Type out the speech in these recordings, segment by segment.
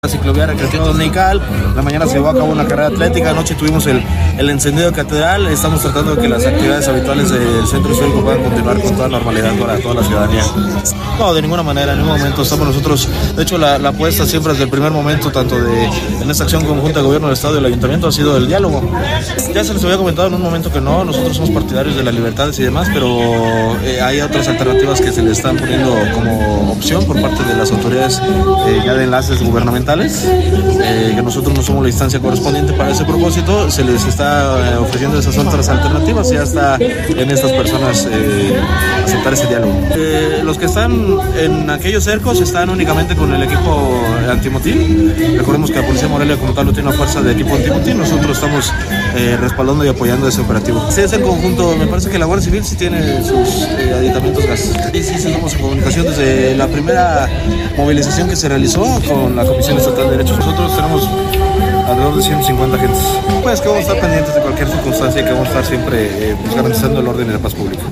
La ciclovía recreativa dominical, la mañana se llevó a cabo una carrera atlética, anoche tuvimos el encendido de catedral, estamos tratando de que las actividades habituales del centro histórico puedan continuar con toda normalidad para toda la ciudadanía. No, de ninguna manera, en ningún momento estamos nosotros, de hecho la apuesta siempre desde el primer momento, tanto en esta acción conjunta de gobierno del Estado y el Ayuntamiento, ha sido el diálogo. Ya se les había comentado en un momento que no, nosotros somos partidarios de las libertades y demás, pero hay otras alternativas que se le están poniendo como opción por parte de las autoridades ya de enlaces gubernamentales. Que nosotros no somos la instancia correspondiente para ese propósito, se les está ofreciendo esas otras alternativas y ya está en estas personas aceptar ese diálogo. Los que están en aquellos cercos están únicamente con el equipo antimotín. Recordemos que la Policía de Morelia como tal no tiene una fuerza de equipo antimotín, nosotros estamos respaldando y apoyando ese operativo. Sí, es el conjunto, me parece que la Guardia Civil sí tiene sus aditamentos gas. Sí, estamos en comunicación desde la primera movilización que se realizó con la Comisión Estatal de Derechos. Nosotros tenemos alrededor de 150 agentes. Pues que vamos a estar pendientes de cualquier circunstancia y que vamos a estar siempre garantizando el orden y la paz pública.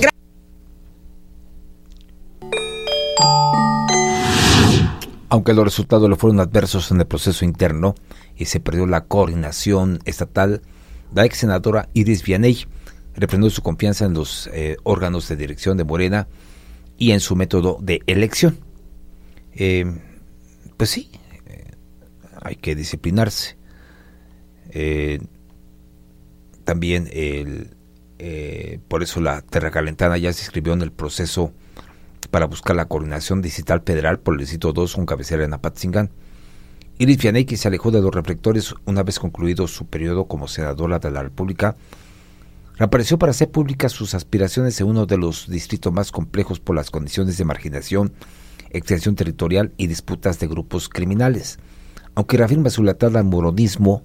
Aunque los resultados le fueron adversos en el proceso interno y se perdió la coordinación estatal, la ex senadora Iris Vianey refrendó su confianza en los órganos de dirección de Morena y en su método de elección. Pues sí, hay que disciplinarse. También por eso la Terracalentana ya se inscribió en el proceso para buscar la coordinación distrital federal por el distrito 2 con cabecera en Apatzingán. Iris Vianey, que se alejó de los reflectores una vez concluido su periodo como senadora de la República, reapareció para hacer públicas sus aspiraciones en uno de los distritos más complejos por las condiciones de marginación, extensión territorial y disputas de grupos criminales. Aunque reafirma su lealtad al moronismo,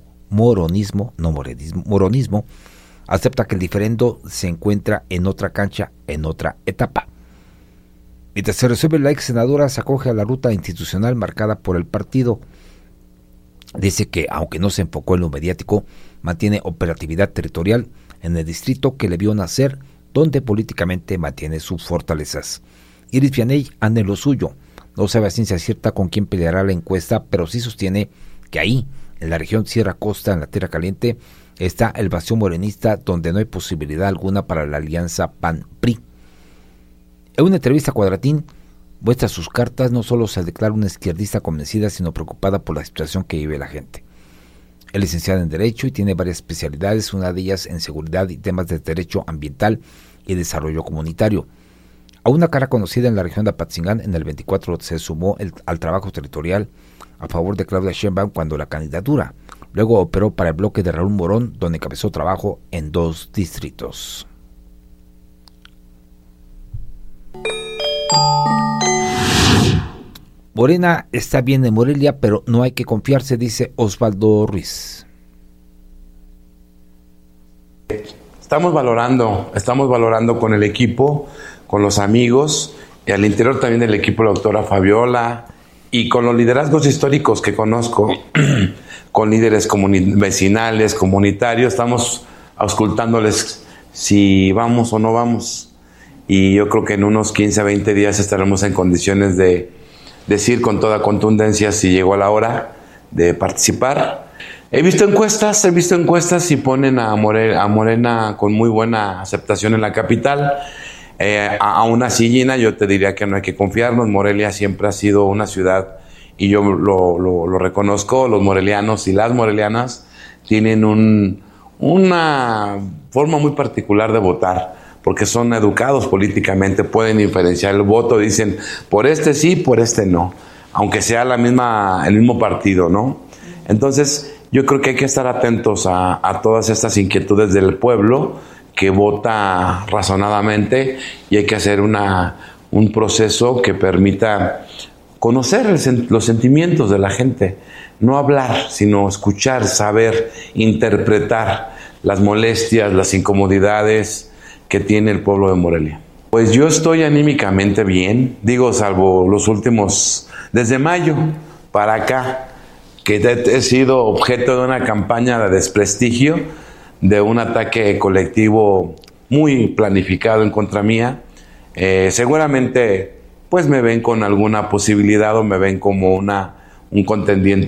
acepta que el diferendo se encuentra en otra cancha, en otra etapa. Mientras se resuelve, la ex senadora se acoge a la ruta institucional marcada por el partido. Dice que, aunque no se enfocó en lo mediático, mantiene operatividad territorial en el distrito que le vio nacer, donde políticamente mantiene sus fortalezas. Iris Vianey anda en lo suyo. No sabe a ciencia cierta con quién peleará la encuesta, pero sí sostiene que ahí, en la región Sierra Costa, en la Tierra Caliente, está el bastión morenista donde no hay posibilidad alguna para la alianza PAN-PRI. En una entrevista a Cuadratín, muestra sus cartas, no solo se declara una izquierdista convencida, sino preocupada por la situación que vive la gente. Es licenciada en Derecho y tiene varias especialidades, una de ellas en seguridad y temas de derecho ambiental y desarrollo comunitario. A una cara conocida en la región de Apatzingán, en el 24 se sumó al trabajo territorial a favor de Claudia Sheinbaum cuando la candidatura. Luego operó para el bloque de Raúl Morón, donde encabezó trabajo en 2 distritos. Morena está bien en Morelia, pero no hay que confiarse, dice Osvaldo Ruiz. Estamos valorando con el equipo, con los amigos, y al interior también del equipo la doctora Fabiola, y con los liderazgos históricos que conozco, con líderes vecinales, comunitarios, estamos auscultándoles si vamos o no vamos. Y yo creo que en unos 15 a 20 días estaremos en condiciones de decir con toda contundencia si llegó la hora de participar. He visto encuestas y ponen a Morena con muy buena aceptación en la capital. Aún así, Gina, yo te diría que no hay que confiarnos. Morelia siempre ha sido una ciudad, y yo lo reconozco, los morelianos y las morelianas tienen una forma muy particular de votar, porque son educados políticamente, pueden diferenciar el voto, dicen por este sí, por este no, aunque sea el mismo partido, ¿no? Entonces, yo creo que hay que estar atentos a todas estas inquietudes del pueblo que vota razonadamente, y hay que hacer un proceso que permita conocer los sentimientos de la gente, no hablar, sino escuchar, saber, interpretar las molestias, las incomodidades que tiene el pueblo de Morelia. Pues yo estoy anímicamente bien, salvo los últimos, desde mayo para acá, que he sido objeto de una campaña de desprestigio, de un ataque colectivo muy planificado en contra mía. Seguramente pues me ven con alguna posibilidad o me ven como un contendiente